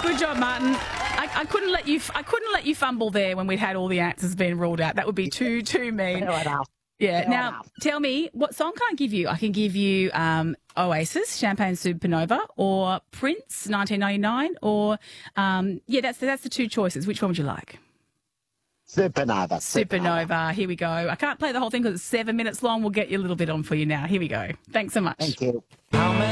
Good job, Martin. I couldn't let you fumble there when we'd had all the answers being ruled out. That would be too mean. Fair enough. Yeah. Fair Now, enough. tell me, what song can I give you? I can give you Oasis, Champagne Supernova, or Prince, 1999, or that's the two choices. Which one would you like? Supernova. Supernova. Here we go. I can't play the whole thing because it's 7 minutes long. We'll get you a little bit on for you now. Here we go. Thanks so much. Thank you.